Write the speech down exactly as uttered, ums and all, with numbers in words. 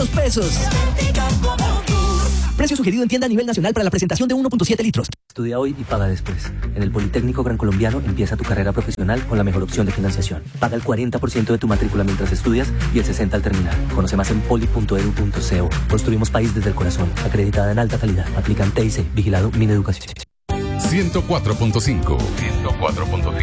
quinientos pesos. Precio sugerido en tienda a nivel nacional para la presentación de uno punto siete litros. Estudia hoy y paga después. En el Politécnico Gran Colombiano empieza tu carrera profesional con la mejor opción de financiación. Paga el cuarenta por ciento de tu matrícula mientras estudias y el sesenta por ciento al terminar. Conoce más en poli punto edu punto co. Construimos país desde el corazón. Acreditada en alta calidad. Aplican T I C. Vigilado Mineducación. ciento cuatro punto cinco. ciento cuatro punto cinco.